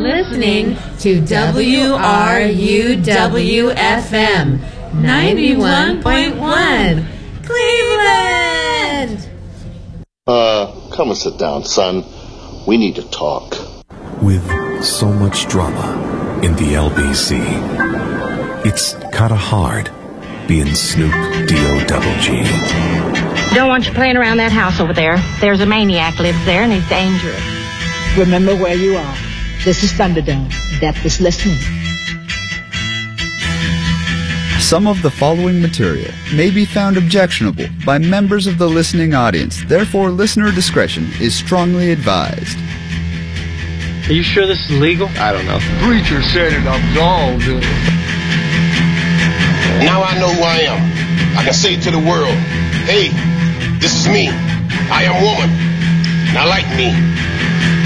listening to WRUW-FM 91.1 Cleveland. Come and sit down, son. We need to talk. With so much drama in the LBC, it's kinda hard being Snoop D-O-double-G. Don't want you playing around that house over there. There's a maniac lives there and he's dangerous. Remember where you are. This is Thunderdome. Depth is listening. Some of the following material may be found objectionable by members of the listening audience. Therefore, listener discretion is strongly advised. Are you sure this is legal? I don't know. Preacher said it, I'm gone, dude. Now I know who I am. I can say to the world, hey, this is me. I am woman. Now like me.